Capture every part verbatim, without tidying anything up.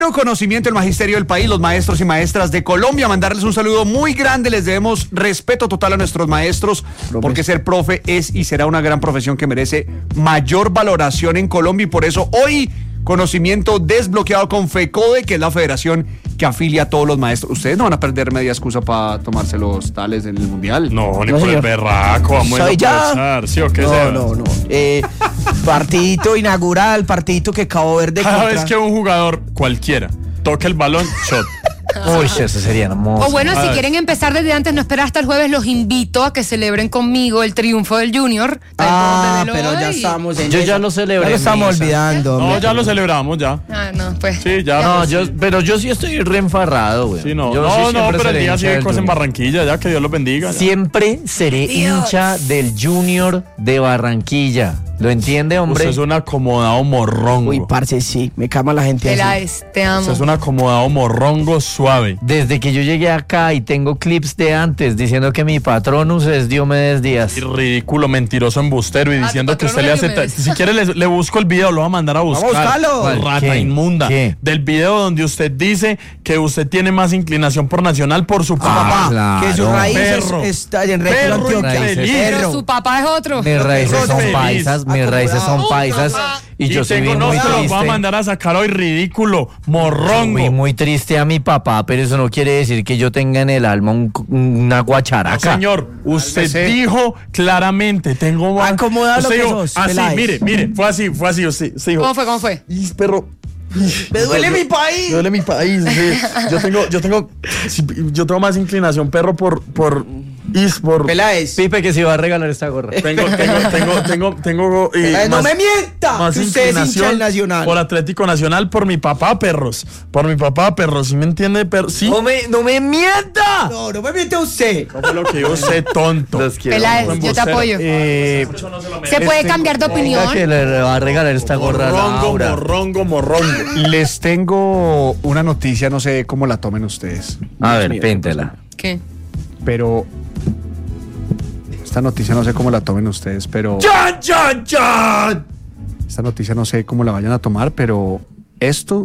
Conocimiento del magisterio del país, los maestros y maestras de Colombia, mandarles un saludo muy grande. Les debemos respeto total a nuestros maestros, Profes. porque ser profe es y será una gran profesión que merece mayor valoración en Colombia, y por eso hoy conocimiento desbloqueado con FECODE, que es la federación que afilia a todos los maestros. Ustedes no van a perder media excusa para tomarse los tales en el mundial. No, ni No, por el señor. berraco, vamos a Soy ya. aprovechar, ¿sí o qué? No, sea? no, no. Eh, partidito inaugural, partidito que Cabo Verde Cada contra... vez que un jugador cualquiera toque el balón, shot. Uy, eso sería hermoso. O bueno, A si ver. quieren empezar desde antes, no esperar hasta el jueves, los invito a que celebren conmigo el triunfo del Junior. Ah, Del pero ya hoy. estamos en Yo esa. ya lo celebré Ya lo en estamos misa. olvidando. No, hombre. ya lo celebramos, ya. Ah, no, pues. Sí, ya. No, pues, yo, sí. pero yo sí estoy reenfarrado, güey. Sí, no, Yo no, sí no, siempre pero el seré día hincha sigue del cosas en Junior. Barranquilla, ya que Dios los bendiga. ya. Siempre seré Dios. hincha del Junior de Barranquilla. ¿Lo entiende, hombre? Usted es un acomodado morrongo. Uy, parce, sí, me cama la gente así. Peláez, te amo. Usted es un acomodado morrongo suave. Desde que yo llegué acá y tengo clips de antes diciendo que mi patronus es Diomedes Díaz. Y ridículo, mentiroso, embustero y Ah, diciendo tu que usted patrono le es hace... ta- Diomedes. Si quiere le, le busco el video, lo va a mandar a buscar. Vamos a buscarlo. ¿Cuál? Rata ¿Qué? inmunda. ¿Qué? Del video donde usted dice que usted tiene más inclinación por Nacional por su Su papá. papá, claro. que sus raíces Perro. están en Recto Perro Antioquia. infeliz. Pero Perro. su papá es otro. Mis raíces Perro son feliz. paisas, mis raíces son paisas. Y yo soy tengo, muy no, se los voy a triste. mandar a sacar hoy, ridículo, morrongo. Muy, muy triste a mi papá, pero eso no quiere decir que yo tenga en el alma un- una No, guacharaca. señor, usted Cálmese. dijo claramente, tengo más. Acomoda lo Usted que dijo, sos, así, Peláez. mire, mire, fue así, fue así, usted, usted dijo, ¿Cómo fue? ¿Cómo fue? "Y, perro, ¡Me duele Yo- mi me país! duele mi país, sí. yo tengo, yo tengo, sí, yo tengo más inclinación, perro, por, por, is, por, Peláez. Pipe que si va a regalar esta gorra. tengo, tengo, tengo, tengo, tengo, eh, Peláez, no más- me mienta, más que usted es hincha inclinación del Nacional. por Atlético Nacional, por mi papá, perros, por mi papá, perros, ¿sí me entiende, perro? Sí, ¡No me, no me mienta! No, no me miente usted. no fue lo que yo sé, tonto. Los quiero. Peláez, Buen yo te vocero. apoyo. Eh, Se puede cambiar de opinión. venga que le va a regalar esta gorra a Morrongo, Laura. morrongo, morrongo. Les tengo una noticia, no sé cómo la tomen ustedes, A ver, péntela. ¿Qué? pero esta noticia no sé cómo la tomen ustedes, pero ¡Chan, chan, chan! esta noticia no sé cómo la vayan a tomar, pero esto,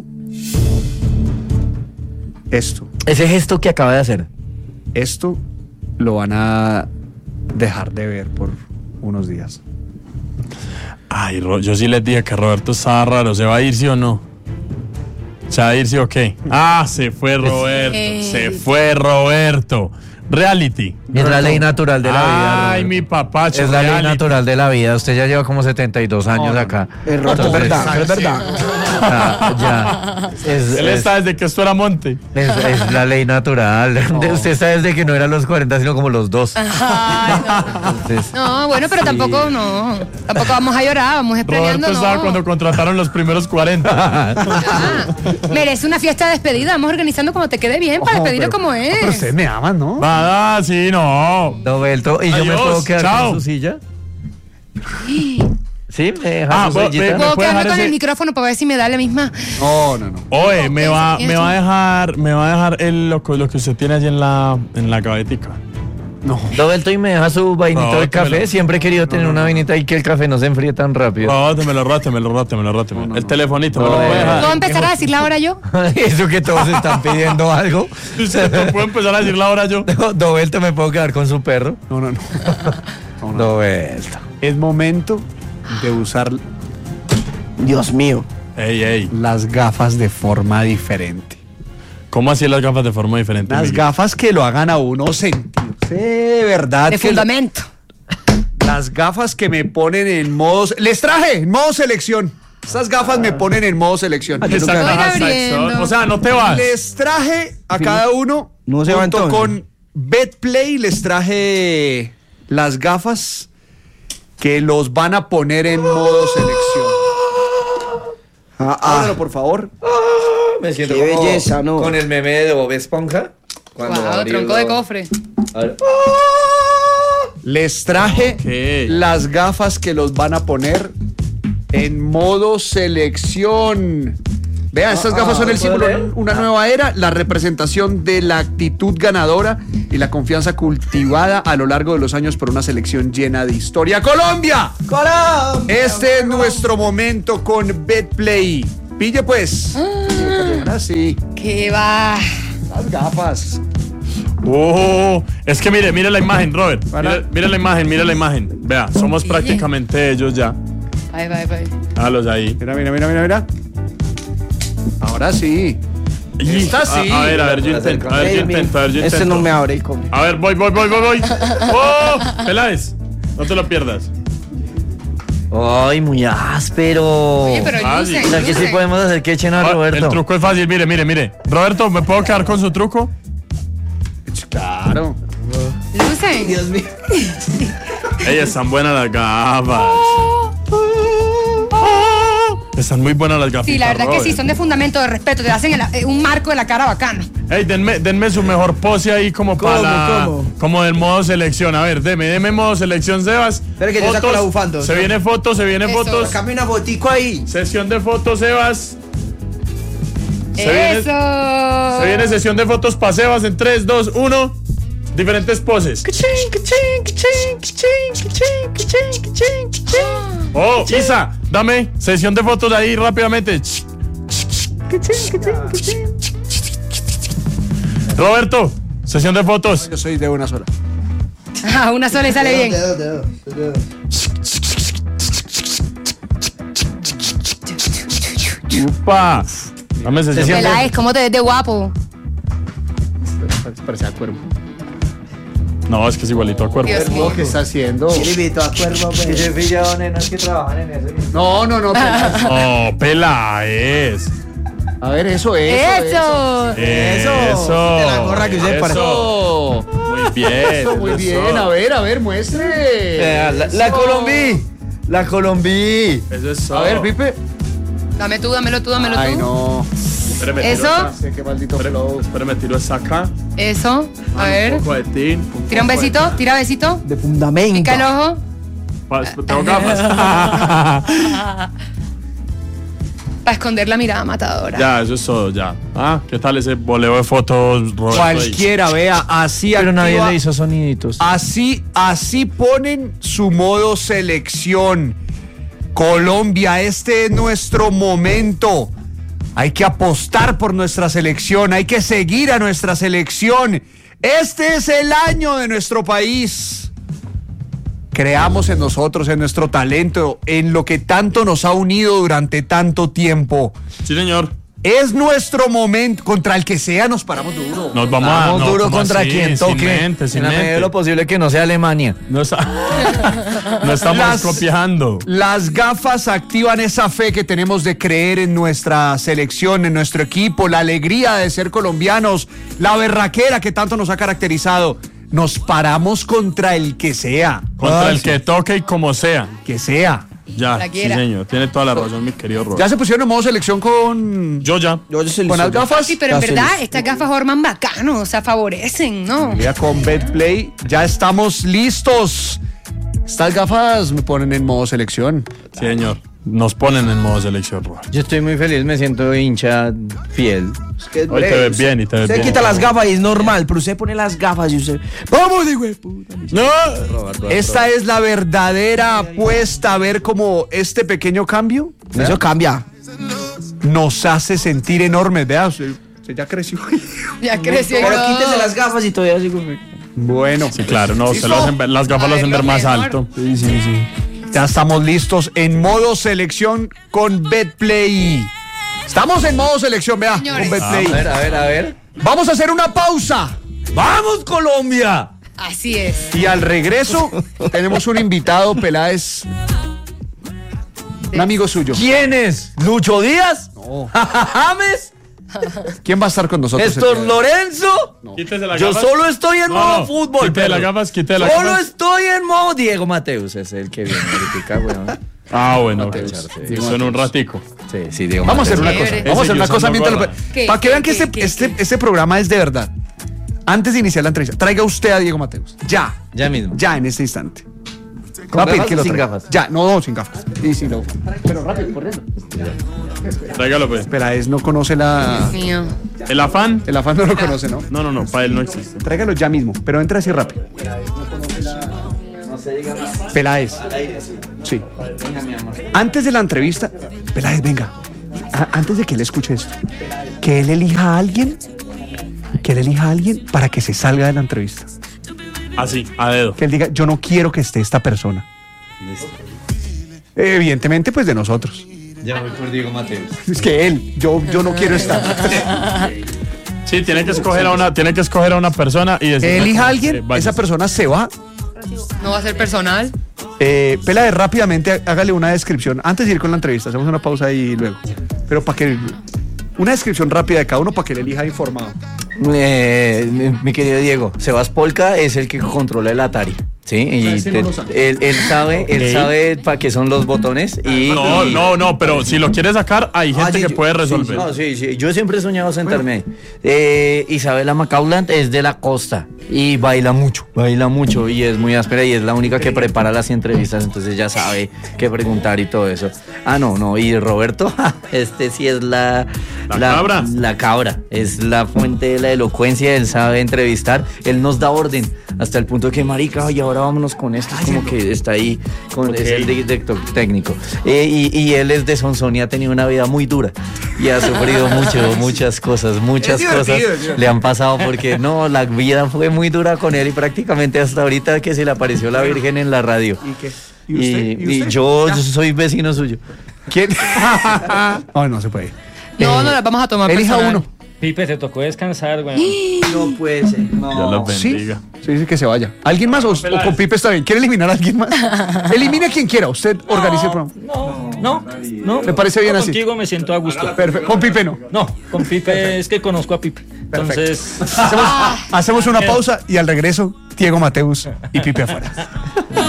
esto, Ese gesto que acaba de hacer. esto lo van a dejar de ver por unos días. Ay, Ro- yo sí les dije que Roberto estaba raro. ¿Se va a ir, sí o no? ¿Se va a ir, sí o qué? Ah, se fue Roberto. Eh. Se fue Roberto. Reality. Es la ley natural de la vida. Ay, Roberto. mi papá. Es la ley natural de la vida. Usted ya lleva como setenta y dos años No, no, acá. Es roto, es Entonces, verdad, es verdad. Ya, ya. Es, Él es- está desde que esto era monte. es- es la ley natural. De- Usted está desde que no eran los cuarenta, sino como los dos. Ay, no. Entonces, No, bueno, pero tampoco, no. Tampoco vamos a llorar, vamos Roberto esperando, estaba no. cuando contrataron los primeros cuarenta. Ah, merece una fiesta de despedida. Vamos organizando como te quede bien para Oh, despedirlo pero- como Pero es. ustedes me aman, ¿no? Nada, sí, no. Roberto, ¿y yo me Adiós, puedo quedar chao. con su silla? ¿Sí? ¿Me deja Ah, su ve- sillita? ve- Puedo puede quedarme dejar con ese- el micrófono para ver si me da la misma. No, no, no. Oye, me va, ¿Qué me es va a eso? dejar, me va a dejar el, lo, que- lo que usted tiene allí en la, en la gavetica. No. Roberto, y me deja su vainito No, de café. tómelo. Siempre he querido tener una vainita y que el café no se enfríe tan rápido. Rótemelo, rótemelo, rótemelo, rótemelo. El telefonito, me lo No, puede eh. dejar. ¿Puedo empezar a decirla ahora yo? Eso que todos están pidiendo algo. ¿Usted no puede empezar a decir la hora yo? Roberto, ¿me puedo quedar con su perro? No, no, no. No, no. Roberto. Es momento de usar Dios mío. Ey, ey. las gafas de forma diferente. ¿Cómo así las gafas de forma diferente? Las Miguel? gafas que lo hagan a uno sentir. Sí, de verdad. De que fundamento. lo- las gafas que me ponen en modo... Les traje en modo selección. Esas gafas me ponen en modo selección. Ah, Esa Estoy caja abriendo. sexo. O sea, no te vas. Les traje a cada uno, No se va junto entonces. con BetPlay, les traje las gafas que los van a poner en modo selección. Ah, ah. Ábrelo, por favor. Me siento Qué como belleza, ¿no? con el meme de Bob Esponja. Cuando Wow, abrió tronco la- de cofre. A ver. Les traje Ok. las gafas que los van a poner en modo selección. Vean, estas gafas son el símbolo de una nueva era, la representación de la actitud ganadora y la confianza cultivada a lo largo de los años por una selección llena de historia. ¡Colombia! ¡Colombia! Este es nuestro momento con BetPlay. Pille pues. Ahora sí. ¿Qué va? Las gafas. Oh, es que mire, mire la imagen, Robert. Mire, mire la imagen, mire la imagen. Vea, somos Sí. prácticamente ellos ya. Bye, bye, bye. Hágalos ahí. Mira, mira, mira, mira, mira. Ahora sí. Y- Esta sí. A, a ver, a ver, yo intento, a ver, yo intento, a ver, yo intento. Este no me abre y come. A ver, voy, voy, voy, voy, voy. ¡Oh! Peláez, no te lo pierdas. Ay, muy áspero. Oye, pero Ah, lucen, sí. O sea, que sí lucen. podemos hacer que echen a Ah, Roberto. el truco es fácil, mire, mire, mire. Roberto, ¿me puedo quedar con su truco? Claro. Lucen. Dios mío. Ey, están buenas las gafas. Están muy buenas las gafas. Sí, la verdad que sí, son de fundamento, de respeto. Te hacen el- eh, un marco de la cara bacano. Ey, denme, denme su mejor pose ahí como para ¿Cómo, la- cómo? como del modo selección. A ver, deme, deme modo selección, Sebas. Espera que yo saco la bufanda. Se viene fotos, se viene Eso. fotos. Sacame una botico ahí. Sesión de fotos, Sebas. Se viene, Eso. se viene sesión de fotos para Sebas en tres, dos, uno. Diferentes poses. Oh, Isa, dame sesión de fotos ahí rápidamente. Roberto, sesión de fotos. Yo soy de una sola. Ah, una sola y sale bien. Dedo, dedo, dedo. Upa. Dame sesión de Sesión de- Peláez, ¿cómo te ves de guapo? Parece a cuervo. No, es que es igualito a cuerpo. Dios mío. ¿Qué está haciendo? Chiribito a cuervo, pues. Yo he pillado nenas que trabajan en eso. No, no, no. Peláez. Oh, Peláez. A ver, eso, eso. Eso. Eso. De la gorra que usted parece. Eso. Muy bien. Eso, muy eso. bien. A ver, a ver, muestre. Vea, La, la Eso. Colombí. La Colombí. Eso es. A ver, Pipe. Dame tú, dámelo tú, dámelo Ay, tú. no. Espérame, tiro Eso. esa- Sé qué maldito Espérame, flow. espérame, tiro esa acá. Eso. A ver. Un poco de tin. Tira un besito, tira besito. De fundamento. Pica el ojo. Pa- Tengo gafas. Para esconder la mirada matadora. Ya, eso es todo, ya. Ah, ¿qué tal ese boleo de fotos, Roberto? ahí? Cualquiera, vea, así Pero nadie activa- le hizo soniditos. Así, así ponen su modo selección. Colombia, este es nuestro momento. Hay que apostar por nuestra selección, hay que seguir a nuestra selección. Este es el año de nuestro país. Creamos en nosotros, en nuestro talento, en lo que tanto nos ha unido durante tanto tiempo. Sí, señor. Es nuestro momento. Contra el que sea nos paramos duro. Nos vamos a... Vamos no, duro ¿cómo contra así? quien Sin toque. mente, sin en la medida de mente. lo posible que no sea Alemania. No, está- no estamos Las- copiando. Las gafas activan esa fe que tenemos de creer en nuestra selección, en nuestro equipo, la alegría de ser colombianos, la berraquera que tanto nos ha caracterizado. Nos paramos contra el que sea. Contra Ay, el sí, que toque y como sea. que sea. Ya, La sí, quiera. señor. Tiene toda la razón, mi querido Robert. Ya se pusieron en modo selección con, Yo ya. Yo ya se con las gafas. Sí, pero en Ya se verdad, les- estas gafas forman bacano, o sea, favorecen, ¿no? Ya con BetPlay ya estamos listos. Estas gafas me ponen en modo selección. Sí, señor. Nos ponen en modo selección, Robert. Yo estoy muy feliz, me siento hincha fiel. Es que es Hoy te breve. ves bien y te ves Usted bien. quita las gafas y es normal, pero usted pone las gafas y usted. ¡Vamos, hijo de puta! ¡No! Esta es la verdadera apuesta a ver cómo este pequeño cambio Eso cambia. nos hace sentir enormes. Vea, usted, usted ya creció. Ya creció y Pero todo. quítese las gafas y todavía sigo. Bueno, Sí, claro, no, se ¿Listo? lo hacen ver- las gafas A lo hacen ver, ver lo más mejor. alto. Sí, sí, sí. ya estamos listos en modo selección con BetPlay. Estamos en modo selección, vea, Señores. con A BetPlay. ver, a ver, a ver. Vamos a hacer una pausa. ¡Vamos, Colombia! Así es. Y al regreso tenemos un invitado, Peláez, un amigo suyo. ¿Quién es? ¿Lucho Díaz? No. ¿James? ¿Quién va a estar con nosotros? el ¿Néstor día de hoy? Lorenzo? Quítese las Yo gafas. solo estoy en No, modo no, fútbol. quite las perro. gafas, quite las Solo gafas. estoy en modo Diego Mateus, es el que viene ahorita, weón. Ah, bueno, ok. Mateus. Eso en un ratico. Sí, sí, Diego Vamos a hacer una Chévere. cosa. Vamos a hacer Ese una yo cosa usando mientras lo- gorra. ¿Qué, para que qué, vean que qué, este, qué, este, qué? este programa es de verdad. Antes de iniciar la entrevista, traiga usted a Diego Mateus. Ya. Ya mismo. Ya en este instante. ¿Con Va a pedir gafas que o lo sin traiga. gafas? Ya, no, no, sin gafas. Sí, sí, no. Pero rápido, corriendo. Tráigalo, pues. Peláez no conoce la. Mío. El afán. El afán no lo conoce, ¿no? No, no, no, para él no existe. Tráigalo ya mismo, pero entra así rápido. Peláez. Sí. Antes de la entrevista, Peláez, venga. A- antes de que él escuche esto. que él elija a alguien, que él elija a alguien para que se salga de la entrevista. Así, a dedo. Que él diga, yo no quiero que esté esta persona. Evidentemente, pues de nosotros. Ya voy por Diego Mateus. Es que él, yo, yo no quiero estar. Sí, tiene que escoger a una, tiene que escoger a una persona y decir. Que elija a alguien, esa persona se va. No va a ser personal. Eh, Peláez, rápidamente hágale una descripción. Antes de ir con la entrevista, hacemos una pausa y luego. Pero para que. Una descripción rápida de cada uno para que le elija informado. Eh, mi, mi querido Diego, Sebas Polka es el que controla el Atari. Sí, y te- él, él sabe, él Ok. sabe para qué son los botones y No, y- no, no, pero si lo quieres sacar, hay Ah, gente sí, que yo- puede sí, resolver. no, sí, sí, yo siempre he soñado sentarme ahí. Eh, Isabela Macauland es de la costa y baila mucho, baila mucho y es muy áspera y es la única que prepara las entrevistas, entonces ya sabe qué preguntar y todo eso. Ah, no, no, y Roberto, este sí es la... La cabra. La cabra, es la fuente de la elocuencia, él sabe entrevistar, él nos da orden hasta el punto que marica, y ahora vámonos con esto, como que está ahí, con, es el director técnico. Eh, y, y él es de Sonsón y ha tenido una vida muy dura y ha sufrido mucho, muchas cosas, muchas Es cosas divertido, es divertido. le han pasado porque no, la vida fue muy dura con él y prácticamente hasta ahorita que se le apareció la Virgen en la radio. ¿Y qué? Y, ¿Y usted? ¿Y y usted? yo Ya. soy vecino suyo. ¿Quién? No, no se puede. No, no las vamos a tomar Elija personal. uno. Pipe, te tocó descansar, güey. No puede ser. Dios los Sí, bendiga. sí, dice que se vaya. ¿Alguien más o, o con Pipe está bien? ¿Quiere eliminar a alguien más? Elimine a quien quiera. Usted organice el programa. No, no, no. ¿Le parece bien No, así? Contigo me siento a gusto. Perfecto. Con Pipe no. No, con Pipe es que conozco a Pipe. Entonces, Hacemos, hacemos una pausa y al regreso, Diego Mateus y Pipe afuera.